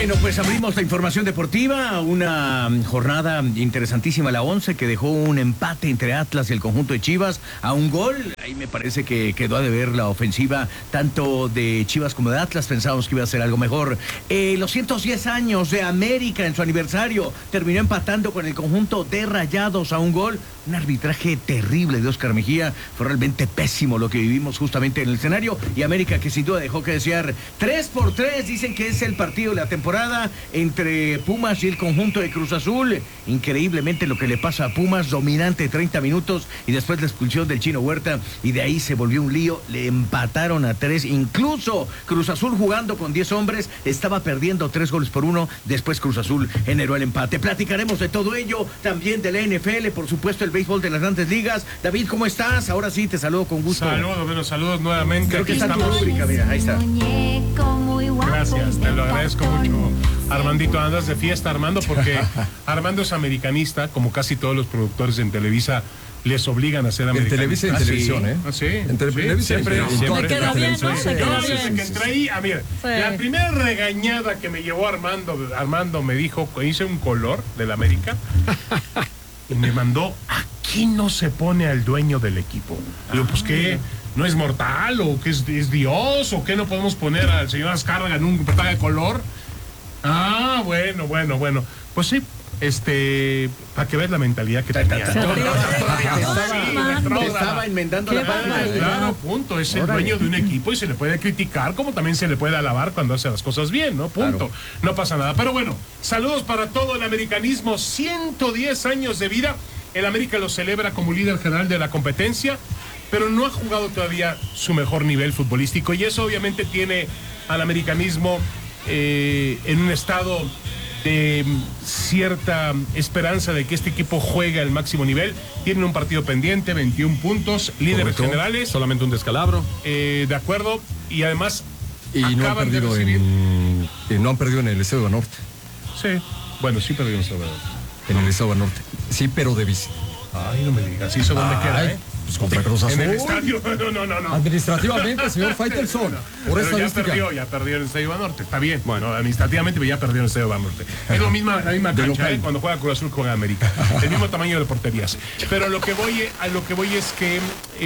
Bueno, pues abrimos la información deportiva, una jornada interesantísima, la 11, que dejó un empate entre Atlas y el conjunto de Chivas a un gol. Ahí me parece que quedó a deber la ofensiva tanto de Chivas como de Atlas. Pensábamos que iba a ser algo mejor. Los 110 años de América en su aniversario terminó empatando con el conjunto de Rayados a un gol. Un arbitraje terrible de Oscar Mejía. Fue realmente pésimo lo que vivimos justamente en el escenario. Y América, que sin duda dejó que desear. 3-3, dicen que es el partido de la temporada entre Pumas y el conjunto de Cruz Azul. Increíblemente lo que le pasa a Pumas, dominante 30 minutos y después la expulsión del Chino Huerta, y de ahí se volvió un lío. Le empataron a 3. Incluso Cruz Azul, jugando con 10 hombres, estaba perdiendo 3-1. Después Cruz Azul generó el empate. Platicaremos de todo ello, también de la NFL, por supuesto el béisbol de las grandes ligas. David, ¿cómo estás? Ahora sí, te saludo con gusto. Saludos nuevamente. Creo que está tu rúbrica, mira, ahí está. Gracias, te lo agradezco mucho. Armandito, andas de fiesta, Armando, porque Armando es americanista, como casi todos los productores en Televisa les obligan a ser americanistas. En Televisa y en televisión, ¿eh? ¿Ah, sí? En Televisa siempre. Me queda bien, ¿no? Se queda bien. Desde que entré ahí, mira, la primera regañada que me llevó Armando me dijo, hice un color del América y me mandó, aquí no se pone al dueño del equipo. Digo, pues ¿qué? ¿No es mortal? ¿O qué es Dios? ¿O qué no podemos poner al señor Azcárraga en un portal de color? Ah, bueno. Pues sí, para que veas la mentalidad que tenía. Te estaba enmendando la palabra. Claro, punto. Es el dueño de un equipo y se le puede criticar, como también se le puede alabar cuando hace las cosas bien, ¿no? Punto. Claro. No pasa nada. Pero bueno, saludos para todo el americanismo. 110 años de vida. El América lo celebra como líder general de la competencia, pero no ha jugado todavía su mejor nivel futbolístico, y eso obviamente tiene al americanismo en un estado de cierta esperanza de que este equipo juegue al máximo nivel. Tienen un partido pendiente, 21 puntos, líderes generales. Solamente un descalabro. De acuerdo, y además no han perdido no han perdido en el Estadio Norte. Sí, bueno, sí perdieron en el Estadio Norte. En el Estadio Norte. Sí, pero de visita. Ay, no me digas, ¿eso dónde queda, Pues contra Cruz Azul. En el estadio, no. Administrativamente, señor Faitelson. Por estadística. Ya perdió en el Estadio Banorte, está bien. Bueno, administrativamente ya perdió en el Estadio Banorte. Es la misma cancha, cuando juega Cruz Azul juega América. El mismo tamaño de porterías. Pero a lo que voy es que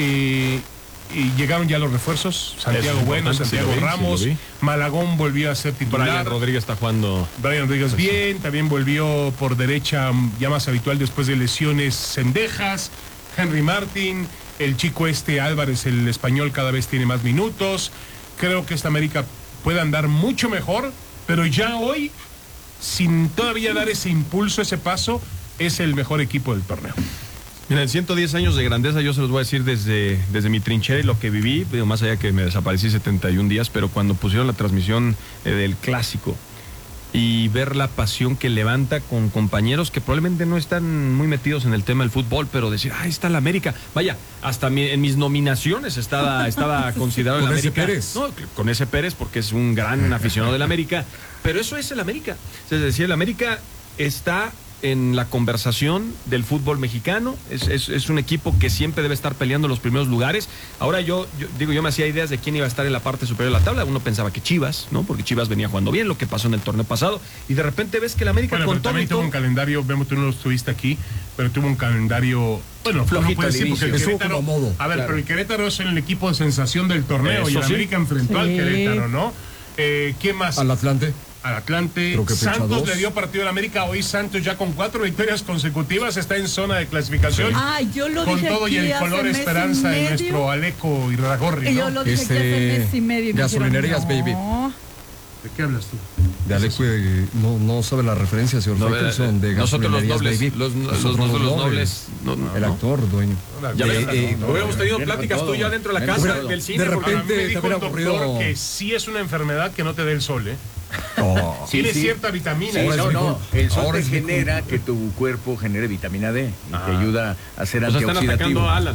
llegaron ya los refuerzos. Santiago Bueno, Santiago Ramos, Malagón volvió a ser titular. Brian Rodríguez está jugando. Brian Rodríguez bien, también volvió por derecha, ya más habitual después de lesiones, Cendejas, Henry Martin, el chico Álvarez, el español, cada vez tiene más minutos. Creo que esta América puede andar mucho mejor, pero ya hoy, sin todavía dar ese impulso, ese paso, es el mejor equipo del torneo. Mira, en 110 años de grandeza, yo se los voy a decir desde mi trinchera y lo que viví, más allá que me desaparecí 71 días, pero cuando pusieron la transmisión del clásico y ver la pasión que levanta con compañeros que probablemente no están muy metidos en el tema del fútbol, pero decir, ahí está la América. Vaya, hasta en mis nominaciones estaba considerado el América. Pérez. No, con ese Pérez, porque es un gran aficionado del América, pero eso es el América. Es decir, el América está en la conversación del fútbol mexicano, es un equipo que siempre debe estar peleando los primeros lugares. Ahora yo me hacía ideas de quién iba a estar en la parte superior de la tabla. Uno pensaba que Chivas, ¿no? Porque Chivas venía jugando bien, lo que pasó en el torneo pasado, y de repente ves que el América con todo tuvo un calendario, vemos, tú no lo estuviste aquí, pero tuvo un calendario, bueno, flojito, no puede decir, porque el Querétaro, modo. a ver, claro. Pero el Querétaro es el equipo de sensación del torneo, y el América enfrentó al Querétaro, ¿no? ¿Quién más? Al Atlante. Santos le dio partido al América. Hoy Santos ya con 4 victorias consecutivas está en zona de clasificación. Yo lo con dije todo aquí y el color esperanza en nuestro Aleco y Ragorri, ¿no? Yo lo dije aquí hace mes y medio. Gasolinerías, baby. ¿De qué hablas tú? De Aleco, no sabe la referencia, señor Faitelson, de Gasolinerías, baby. Nosotros los nobles. El actor, dueño. Ya hubiéramos tenido pláticas tú ya dentro de la casa, del cine. De repente me dijo el doctor que sí es una enfermedad que no te dé el sol, tiene cierta vitamina. Sí, el sol te genera que tu cuerpo genere vitamina D y te ayuda a ser antioxidativo. Están atacando a Alan.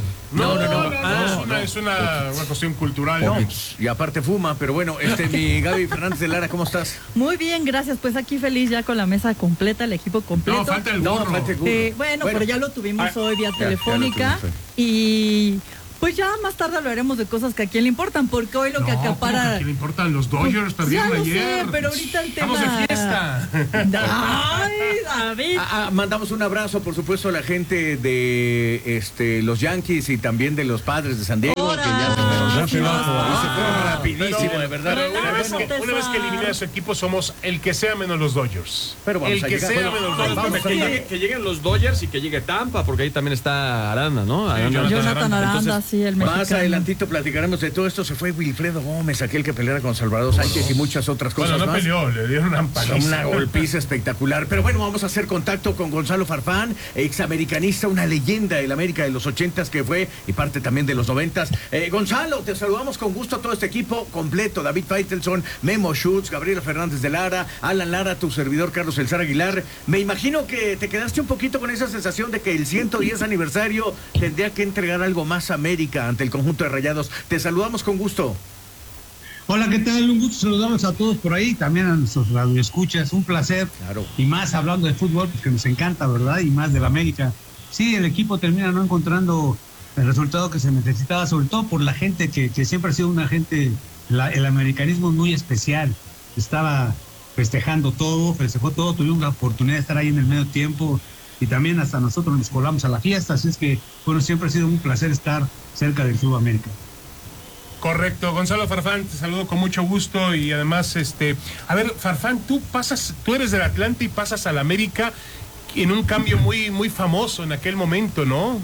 No, es una cuestión cultural. No, y aparte fuma, pero bueno, mi Gaby Fernández de Lara, ¿cómo estás? Muy bien, gracias. Pues aquí feliz ya con la mesa completa, el equipo completo. No, falta el burro. Bueno, pero ya lo tuvimos hoy vía telefónica. Y Pues ya más tarde hablaremos de cosas que a quién le importan, porque hoy lo que acapara... ¿A quién le importan? Los Dodgers perdieron ayer. Sé, pero ahorita el tema... Estamos de fiesta. Ay, David. Mandamos un abrazo, por supuesto, a la gente de los Yankees y también de los Padres de San Diego. ¡Hora! Que ya se fueron rapidísimo, de verdad. Una vez que elimine a su equipo, somos el que sea menos los Dodgers. Pero vamos el a que llegar. sea menos los Dodgers. Que lleguen los Dodgers y que llegue Tampa, porque ahí también está Aranda, ¿no? Jonathan Aranda, sí, el mexicano. Más adelantito platicaremos de todo esto. Se fue Wilfredo Gómez, aquel que peleara con Salvador Sánchez y muchas otras cosas no más. peleó, le dieron una paliza. Una golpiza espectacular. Pero bueno, vamos a hacer contacto con Gonzalo Farfán, examericanista, una leyenda del América de los 80s que fue y parte también de los 90s. Gonzalo, te saludamos con gusto a todo este equipo completo. David Faitelson, Memo Schutz, Gabriela Fernández de Lara, Alan Lara, tu servidor Carlos El Zar Aguilar. Me imagino que te quedaste un poquito con esa sensación de que el 110 aniversario tendría que entregar algo más a América ante el conjunto de Rayados. Te saludamos con gusto. Hola, ¿qué tal? Un gusto saludarlos a todos por ahí, también a nuestros radioescuchas, un placer. Claro. Y más hablando de fútbol, porque nos encanta, ¿verdad? Y más del América. Sí, el equipo termina no encontrando el resultado que se necesitaba, sobre todo por la gente que siempre ha sido una gente, el americanismo es muy especial. Estaba festejó todo, tuvimos la oportunidad de estar ahí en el medio tiempo y también hasta nosotros nos colamos a la fiesta, así es que, bueno, siempre ha sido un placer estar cerca del Club América. Correcto, Gonzalo Farfán, te saludo con mucho gusto y además, a ver, Farfán, tú eres del Atlante y pasas al América en un cambio muy, muy famoso en aquel momento, ¿no?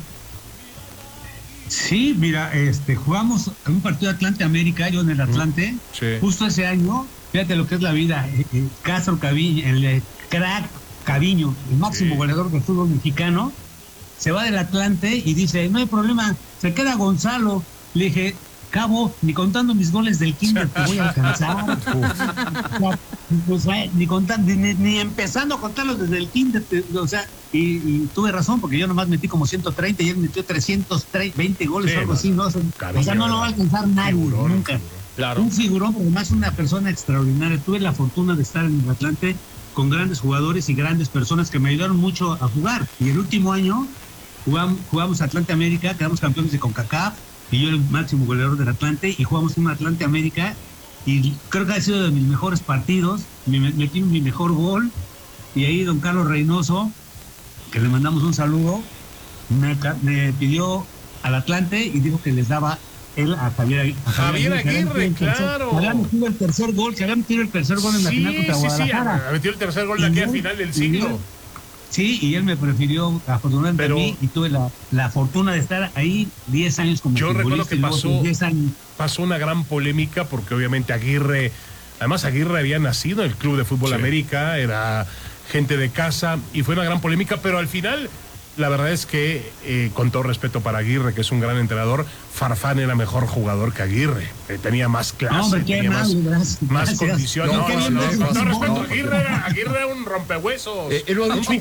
Sí, mira, jugamos un partido de Atlante-América, yo en el Atlante, sí. Justo ese año, fíjate lo que es la vida, Castro Caviño, el crack Caviño, el máximo goleador del fútbol mexicano, se va del Atlante y dice, no hay problema, se queda Gonzalo. Le dije, Cabo, ni contando mis goles del kinder te voy a alcanzar. Pues, ni empezando a contarlos desde el kinder, y tuve razón, porque yo nomás metí como 130 y él metió 320 goles o algo así, ¿no? O sea, no lo va a alcanzar nadie, nunca. Claro. Un figurón, pero además una persona extraordinaria. Tuve la fortuna de estar en el Atlante con grandes jugadores y grandes personas que me ayudaron mucho a jugar. Y el último año jugamos Atlante América, quedamos campeones de CONCACAF, y yo el máximo goleador del Atlante, y jugamos un Atlante América, y creo que ha sido de mis mejores partidos, metí mi mejor gol, y ahí don Carlos Reynoso, que le mandamos un saludo, me pidió al Atlante y dijo que les daba él a Javier Aguirre, claro. Se había metido el tercer gol en la final contra Guadalajara. Sí, metió el tercer gol de aquella final del siglo. Sí, y él me prefirió afortunadamente a mí y tuve la fortuna de estar ahí 10 años como yo recuerdo que futbolista. Pasó una gran polémica porque obviamente Aguirre había nacido en el Club de Fútbol América, era gente de casa y fue una gran polémica, pero al final la verdad es que, con todo respeto para Aguirre, que es un gran entrenador, Farfán era mejor jugador que Aguirre. Tenía más clase, tenía más condición. No, con todo respeto, Aguirre era un rompehuesos. Él lo ha dicho.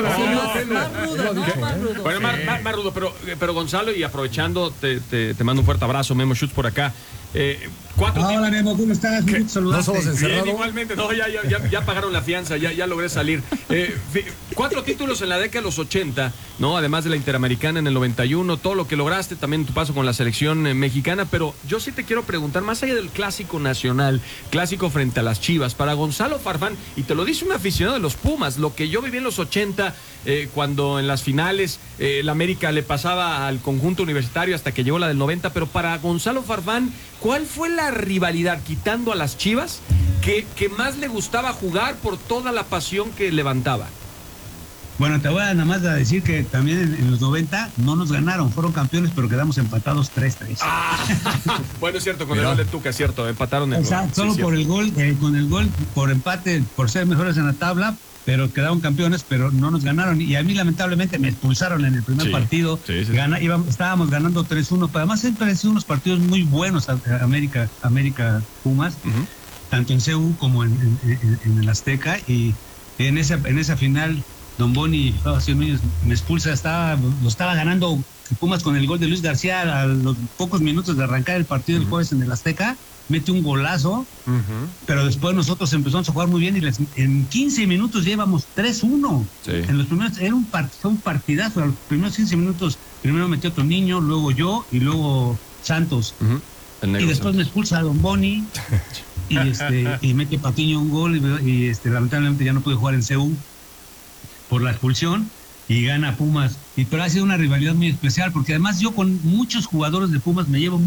Bueno, más rudo, pero Gonzalo, y aprovechando, te mando un fuerte abrazo, Memo Schutz por acá. Hola Memo, ¿cómo estás? ¿No somos encerrados? Bien, igualmente, no, ya pagaron la fianza, ya logré salir. 4 títulos en la década de los 80, ¿no? Además de la Interamericana en el 91, todo lo que lograste, también tu paso con la selección mexicana, pero yo sí te quiero preguntar, más allá del clásico nacional, clásico frente a las Chivas, para Gonzalo Farfán, y te lo dice un aficionado de los Pumas, lo que yo viví en los 80, cuando en las finales la América le pasaba al conjunto universitario hasta que llegó la del 90, pero para Gonzalo Farfán, ¿cuál fue la rivalidad, quitando a las Chivas, que más le gustaba jugar por toda la pasión que levantaba? Bueno, te voy a nada más a decir que también en los 90 no nos ganaron, fueron campeones, pero quedamos empatados 3-3. Bueno, es cierto, con el gol de Tuca, es cierto, empataron el gol. Solo por el gol, con el gol, por empate, por ser mejores en la tabla, pero quedaron campeones, pero no nos ganaron. Y a mí, lamentablemente, me expulsaron en el primer partido. Estábamos ganando 3-1, pero además siempre han sido unos partidos muy buenos América Pumas, tanto en CU como en el Azteca, y en esa final Don Boni me expulsa, lo estaba ganando Pumas con el gol de Luis García a los pocos minutos de arrancar el partido del jueves en el Azteca, mete un golazo, pero después nosotros empezamos a jugar muy bien y en 15 minutos llevamos 3-1. Sí. En los primeros, fue un partidazo, en los primeros 15 minutos, primero metió otro niño, luego yo y luego Santos. Y después Santos me expulsa a Don Boni y mete Patiño un gol y lamentablemente ya no pude jugar en CU por la expulsión y gana Pumas. Pero ha sido una rivalidad muy especial porque además yo con muchos jugadores de Pumas me llevo